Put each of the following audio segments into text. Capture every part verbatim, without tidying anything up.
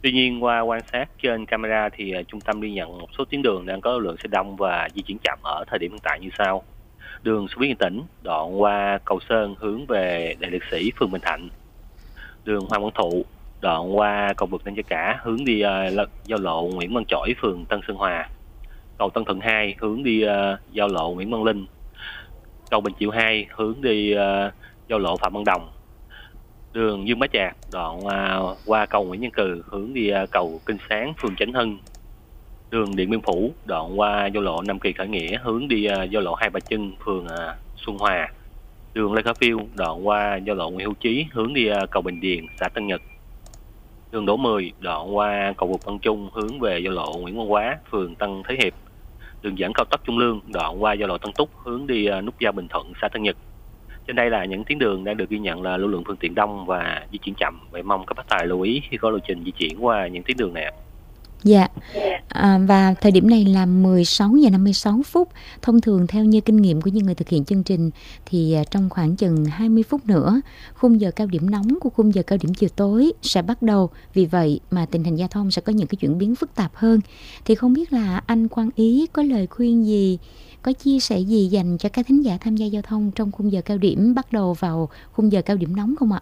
Tuy nhiên qua quan sát trên camera thì uh, trung tâm ghi nhận một số tuyến đường đang có lượng xe đông và di chuyển chậm ở thời điểm hiện tại như sau. Đường Suối Yên Tĩnh đoạn qua Cầu Sơn hướng về Đại Liệt Sĩ phường Bình Thạnh. Đường Hoàng Văn Thụ đoạn qua cầu vượt Đinh Gia Cả hướng đi uh, giao lộ Nguyễn Văn Chỗi phường Tân Sơn Hòa. Cầu Tân Thuận hai hướng đi uh, giao lộ Nguyễn Văn Linh. Cầu Bình Chiểu hai hướng đi uh, giao lộ Phạm Văn Đồng. Đường Dương Bá Trạc đoạn uh, qua cầu Nguyễn Văn Cừ hướng đi uh, cầu Kinh Sáng phường Chánh Hưng. Đường Điện Biên Phủ đoạn qua giao lộ Nam Kỳ Khởi Nghĩa hướng đi uh, giao lộ Hai Bà Trưng phường uh, Xuân Hòa. Đường Lê Khả Phiêu đoạn qua giao lộ Nguyễn Hữu Chí hướng đi uh, cầu Bình Điền xã Tân Nhật. Đường Đỗ Mười đoạn qua cầu vượt Văn Trung hướng về giao lộ Nguyễn Văn Quá phường Tân Thế Hiệp. Đường dẫn cao tốc Trung Lương đoạn qua giao lộ Tân Túc hướng đi uh, nút giao Bình Thuận xã Tân Nhật. Trên đây là những tuyến đường đang được ghi nhận là lưu lượng phương tiện đông và di chuyển chậm. Vậy mong các bác tài lưu ý khi có lộ trình di chuyển qua những tuyến đường này. Dạ, à, và thời điểm này là mười sáu giờ năm mươi sáu phút. Thông thường theo như kinh nghiệm của những người thực hiện chương trình thì trong khoảng chừng hai mươi phút nữa, khung giờ cao điểm nóng của khung giờ cao điểm chiều tối sẽ bắt đầu. Vì vậy mà tình hình giao thông sẽ có những cái chuyển biến phức tạp hơn. Thì không biết là anh Quang Ý có lời khuyên gì, có chia sẻ gì dành cho các thính giả tham gia giao thông trong khung giờ cao điểm bắt đầu vào khung giờ cao điểm nóng không ạ?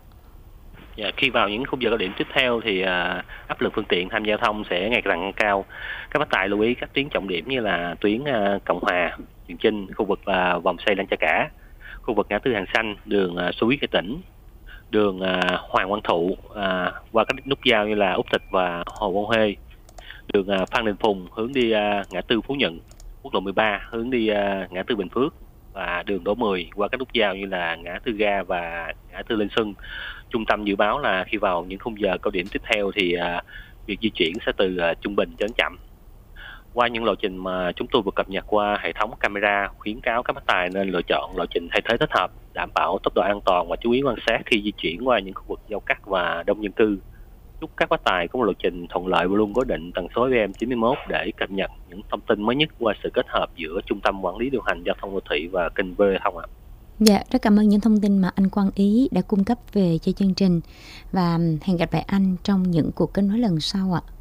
Dạ, khi vào những khung giờ cao điểm tiếp theo thì uh, áp lực phương tiện tham gia giao thông sẽ ngày càng cao. Các bác tài lưu ý các tuyến trọng điểm như là tuyến uh, Cộng Hòa, Trường Chinh, khu vực uh, vòng xoay Đinh Gia Cả, khu vực ngã tư Hàng Xanh, đường uh, Suối Yên Tĩnh, đường uh, Hoàng Văn Thụ uh, qua các nút giao như là Úc Thịt và Hồ Văn Huê, đường uh, Phan Đình Phùng hướng đi uh, ngã tư Phú Nhuận, quốc lộ mười ba hướng đi uh, ngã tư Bình Phước và đường Đỗ Mười qua các nút giao như là ngã tư Ga và ngã tư Linh Xuân. Trung tâm dự báo là khi vào những khung giờ cao điểm tiếp theo thì uh, việc di chuyển sẽ từ uh, trung bình đến chậm. Qua những lộ trình mà chúng tôi vừa cập nhật qua hệ thống camera, khuyến cáo các bác tài nên lựa chọn lộ trình thay thế thích hợp, đảm bảo tốc độ an toàn và chú ý quan sát khi di chuyển qua những khu vực giao cắt và đông dân cư. Chúc các bác tài có một lộ trình thuận lợi và luôn cố định tần số ép em chín mươi mốt để cập nhật những thông tin mới nhất qua sự kết hợp giữa Trung tâm Quản lý Điều hành Giao thông Đô thị và kênh vê o thông ạ. Dạ, rất cảm ơn những thông tin mà anh Quang Ý đã cung cấp về cho chương trình và hẹn gặp lại anh trong những cuộc kết nối lần sau ạ.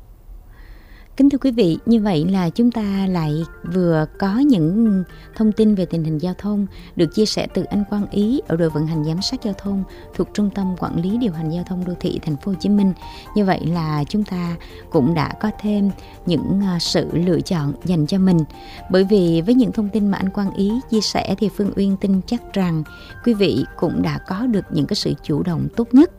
Kính thưa quý vị, như vậy là chúng ta lại vừa có những thông tin về tình hình giao thông được chia sẻ từ anh Quang Ý ở đội vận hành giám sát giao thông thuộc Trung tâm Quản lý Điều hành Giao thông Đô thị Thành phố Hồ Chí Minh. Như vậy là chúng ta cũng đã có thêm những sự lựa chọn dành cho mình. Bởi vì với những thông tin mà anh Quang Ý chia sẻ thì Phương Uyên tin chắc rằng quý vị cũng đã có được những cái sự chủ động tốt nhất.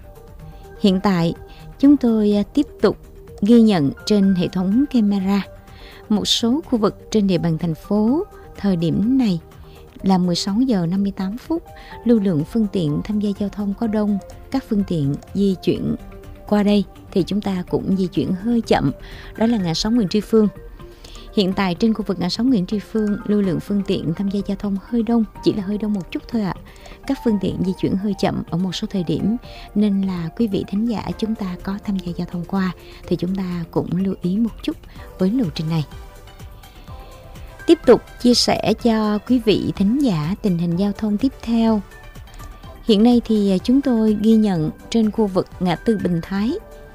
Hiện tại chúng tôi tiếp tục ghi nhận trên hệ thống camera một số khu vực trên địa bàn thành phố thời điểm này là mười sáu giờ năm mươi tám phút, lưu lượng phương tiện tham gia giao thông có đông, các phương tiện di chuyển qua đây thì chúng ta cũng di chuyển hơi chậm, đó là ngã sáu Nguyễn Tri Phương. Hiện tại trên khu vực ngã sáu Nguyễn Tri Phương, lưu lượng phương tiện tham gia giao thông hơi đông, chỉ là hơi đông một chút thôi ạ. Các phương tiện di chuyển hơi chậm ở một số thời điểm, nên là quý vị thính giả chúng ta có tham gia giao thông qua thì chúng ta cũng lưu ý một chút với lộ trình này. Tiếp tục chia sẻ cho quý vị thính giả tình hình giao thông tiếp theo. Hiện nay thì chúng tôi ghi nhận trên khu vực ngã tư Bình Thái,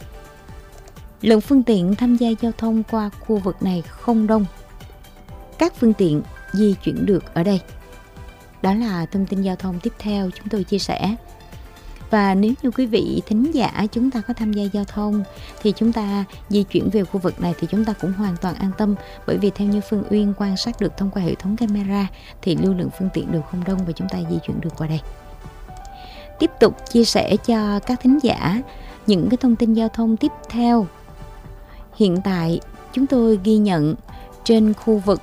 lượng phương tiện tham gia giao thông qua khu vực này không đông. Các phương tiện di chuyển được ở đây. Đó là thông tin giao thông tiếp theo chúng tôi chia sẻ. Và nếu như quý vị thính giả chúng ta có tham gia giao thông thì chúng ta di chuyển về khu vực này thì chúng ta cũng hoàn toàn an tâm. Bởi vì theo như Phương Uyên quan sát được thông qua hệ thống camera thì lưu lượng phương tiện đều không đông và chúng ta di chuyển được qua đây. Tiếp tục chia sẻ cho các thính giả những cái thông tin giao thông tiếp theo. Hiện tại chúng tôi ghi nhận trên khu vực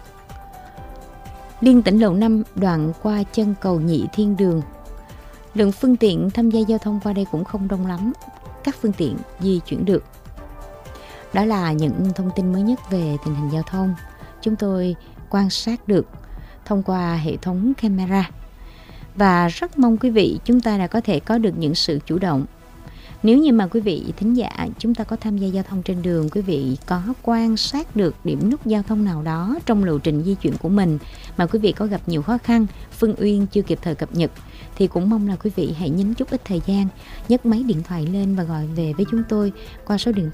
Liên Tỉnh Lộ năm đoạn qua chân cầu Nhị Thiên Đường, lượng phương tiện tham gia giao thông qua đây cũng không đông lắm, các phương tiện di chuyển được. Đó là những thông tin mới nhất về tình hình giao thông chúng tôi quan sát được thông qua hệ thống camera. Và rất mong quý vị chúng ta đã có thể có được những sự chủ động. Nếu như mà quý vị thính giả chúng ta có tham gia giao thông trên đường, quý vị có quan sát được điểm nút giao thông nào đó trong lộ trình di chuyển của mình mà quý vị có gặp nhiều khó khăn, Phương Uyên chưa kịp thời cập nhật, thì cũng mong là quý vị hãy nhấn chút ít thời gian, nhấc máy điện thoại lên và gọi về với chúng tôi qua số điện thoại